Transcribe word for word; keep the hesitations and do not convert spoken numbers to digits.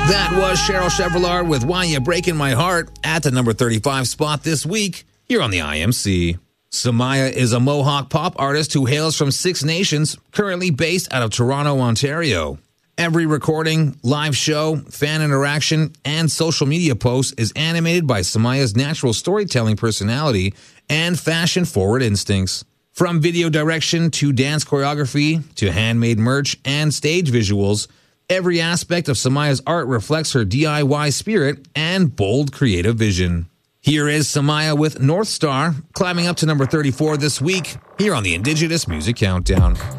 That was Cheryl Chevrolet with Why You Breaking My Heart at the number thirty-five spot this week here on the I M C. Samaya is a Mohawk pop artist who hails from Six Nations, currently based out of Toronto, Ontario. Every recording, live show, fan interaction, and social media post is animated by Samaya's natural storytelling personality and fashion-forward instincts. From video direction to dance choreography to handmade merch and stage visuals, every aspect of Samaya's art reflects her D I Y spirit and bold creative vision. Here is Samaya with North Star, climbing up to number thirty-four this week, here on the Indigenous Music Countdown.